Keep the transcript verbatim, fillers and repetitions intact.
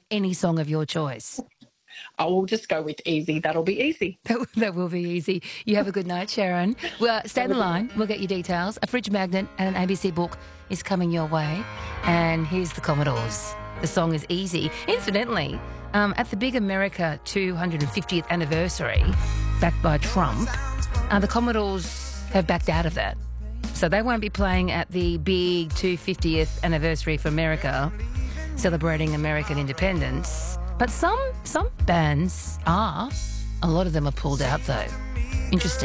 any song of your choice. I will just go with easy. That'll be easy. That, that will be easy. You have a good night, Sharon. Well, stay on Have the a good line. one. We'll get your details. A fridge magnet and an A B C book is coming your way. And here's the Commodores. The song is Easy. Incidentally, um, at the big America two hundred fiftieth anniversary, backed by Trump, uh, the Commodores have backed out of that. So they won't be playing at the big two hundred fiftieth anniversary for America, celebrating American independence. But some some bands are. A lot of them are pulled out, though. Interesting.